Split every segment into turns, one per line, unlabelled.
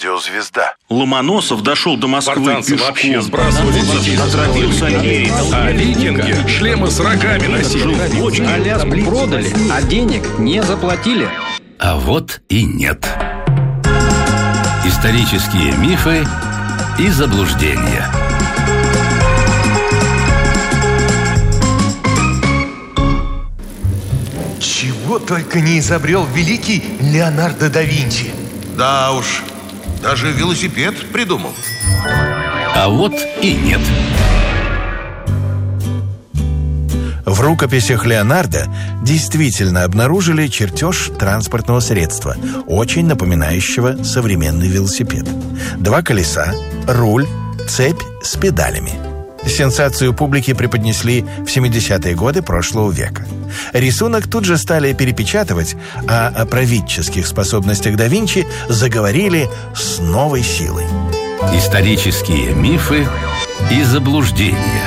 Радиозвезда.
Ломоносов дошел до Москвы
Спартанцы
пешком.
вообще сбрасывали детей.
Отравился Керри.
А викинги шлемы с рогами носили.
Аляску продали, а денег не заплатили.
А вот и нет. Исторические мифы и заблуждения.
Чего только не изобрел великий Леонардо да Винчи.
Да уж, даже велосипед придумал.
А вот и нет.
В рукописях Леонардо действительно обнаружили чертеж транспортного средства, очень напоминающего современный велосипед. 2 колеса, руль, цепь с педалями. Сенсацию публике преподнесли в 70-е годы прошлого века. Рисунок тут же стали перепечатывать, а о правительских способностях да Винчи заговорили с новой силой.
Исторические мифы и заблуждения.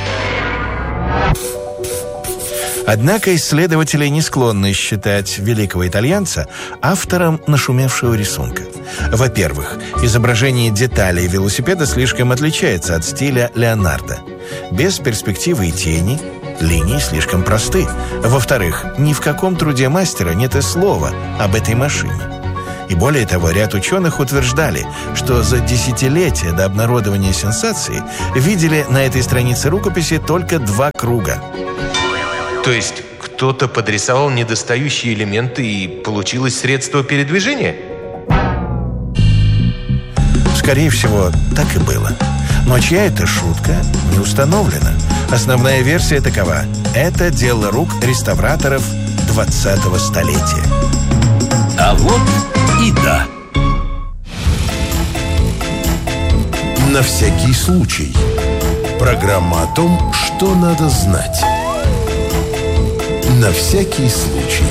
Однако исследователи не склонны считать великого итальянца автором нашумевшего рисунка. Во-первых, изображение деталей велосипеда слишком отличается от стиля Леонардо. Без перспективы и тени, линии слишком просты. Во-вторых, ни в каком труде мастера нет и слова об этой машине. И более того, ряд ученых утверждали, что за десятилетия до обнародования сенсации видели на этой странице рукописи только 2 круга.
То есть кто-то подрисовал недостающие элементы и получилось средство передвижения?
Скорее всего, так и было. Но чья это шутка, не установлена. Основная версия такова: это дело рук реставраторов 20-го столетия.
А вот и да.
На всякий случай. Программа о том, что надо знать. На всякий случай.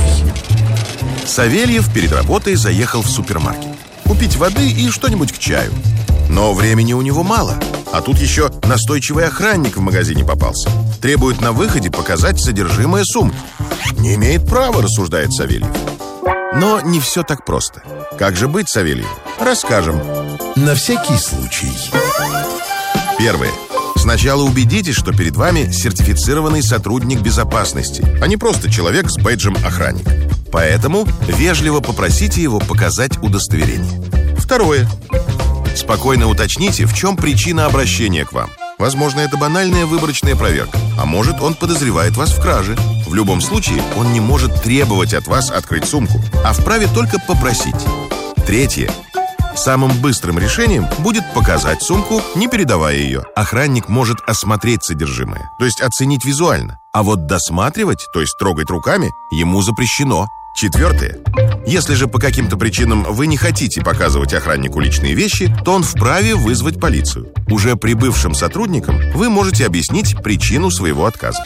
Савельев перед работой заехал в супермаркет купить воды и что-нибудь к чаю. Но времени у него мало. А тут еще настойчивый охранник в магазине попался. Требует на выходе показать содержимое сумки. Не имеет права, рассуждает Савельев. Но не все так просто. Как же быть, Савельев? Расскажем.
На всякий случай.
Первое. Сначала убедитесь, что перед вами сертифицированный сотрудник безопасности, а не просто человек с бейджем охранника. Поэтому вежливо попросите его показать удостоверение. Второе. Спокойно уточните, в чем причина обращения к вам. Возможно, это банальная выборочная проверка, а может, он подозревает вас в краже. В любом случае, он не может требовать от вас открыть сумку, а вправе только попросить. Третье. Самым быстрым решением будет показать сумку, не передавая ее. Охранник может осмотреть содержимое, то есть оценить визуально. А вот досматривать, то есть трогать руками, ему запрещено. Четвертое. Если же по каким-то причинам вы не хотите показывать охраннику личные вещи, то он вправе вызвать полицию. Уже прибывшим сотрудникам вы можете объяснить причину своего отказа.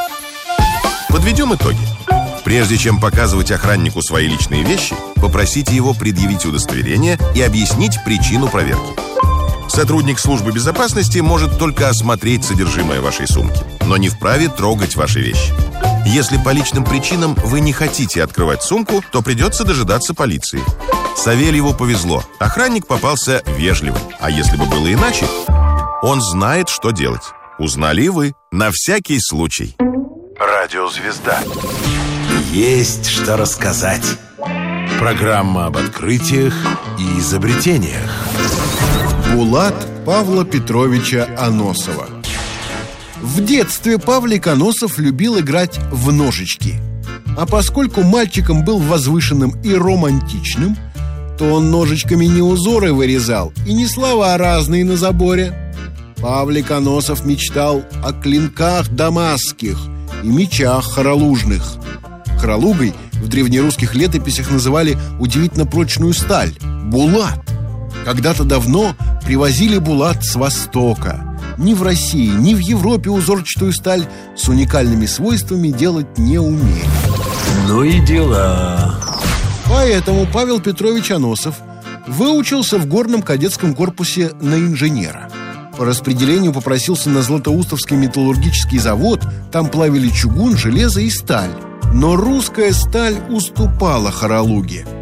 Подведем итоги. Прежде чем показывать охраннику свои личные вещи, попросите его предъявить удостоверение и объяснить причину проверки. Сотрудник службы безопасности может только осмотреть содержимое вашей сумки, но не вправе трогать ваши вещи. Если по личным причинам вы не хотите открывать сумку, то придется дожидаться полиции. Савельеву повезло, охранник попался вежливым. А если бы было иначе, он знает, что делать. Узнали и вы. На всякий случай.
Радиозвезда. Есть что рассказать. Программа об открытиях и изобретениях.
Булат Павла Петровича Аносова. В детстве Павлик Аносов любил играть в ножички. А поскольку мальчиком был возвышенным и романтичным, то он ножичками не узоры вырезал и не слова разные на заборе. Павлик Аносов мечтал о клинках дамасских и мечах хоролужных. Хоролугой в древнерусских летописях называли удивительно прочную сталь – булат. Когда-то давно привозили булат с Востока. Ни в России, ни в Европе узорчатую сталь с уникальными свойствами делать не умели.
Ну и дела.
Поэтому Павел Петрович Аносов выучился в горном кадетском корпусе на инженера. По распределению попросился на Златоустовский металлургический завод. Там плавили чугун, железо и сталь. Но русская сталь уступала хоролуге.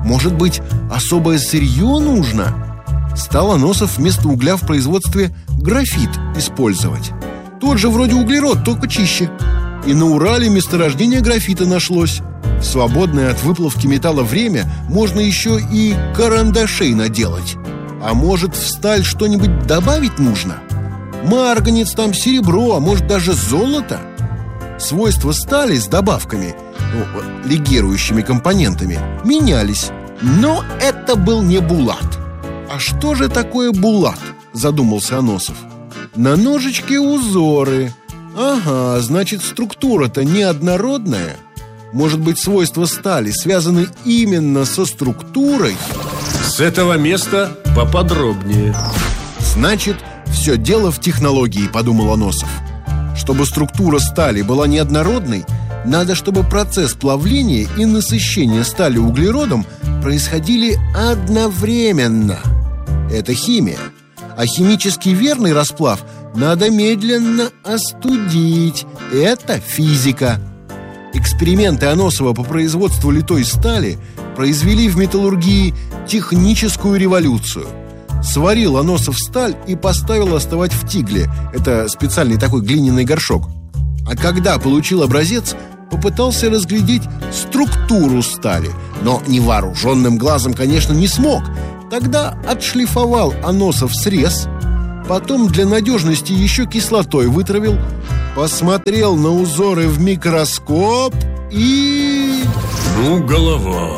Может быть, особое сырье нужно? Стал Аносов вместо угля в производстве графит использовать. Тот же вроде углерод, только чище. И на Урале месторождение графита нашлось. В свободное от выплавки металла время можно еще и карандашей наделать. А может, в сталь что-нибудь добавить нужно? Марганец, там серебро, а может даже золото? Свойства стали с добавками, легирующими компонентами, менялись. Но это был не булат. А что же такое булат? Задумался Аносов. На ножичке узоры. Ага, значит, структура-то неоднородная. Может быть, свойства стали связаны именно со структурой?
С этого места поподробнее.
Значит, все дело в технологии, подумал Аносов. Чтобы структура стали была неоднородной, надо, чтобы процесс плавления и насыщения стали углеродом происходили одновременно. Это химия. А химически верный расплав надо медленно остудить. Это физика. Эксперименты Аносова по производству литой стали произвели в металлургии техническую революцию. Сварил Аносов сталь и поставил остывать в тигле. Это специальный такой глиняный горшок. А когда получил образец, попытался разглядеть структуру стали. Но невооруженным глазом, конечно, не смог. Тогда отшлифовал Аносов срез, потом для надежности еще кислотой вытравил, посмотрел на узоры в микроскоп и...
Ну, голова.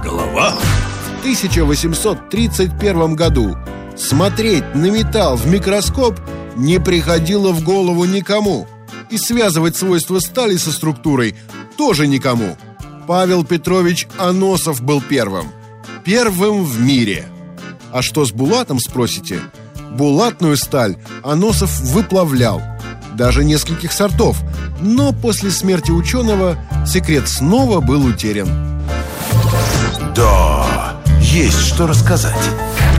В 1831 году смотреть на металл в микроскоп не приходило в голову никому. И связывать свойства стали со структурой тоже никому. Павел Петрович Аносов был первым. Первым в мире. А что с булатом, спросите? Булатную сталь Аносов выплавлял. Даже нескольких сортов. Но после смерти ученого секрет снова был утерян.
Да, есть что рассказать.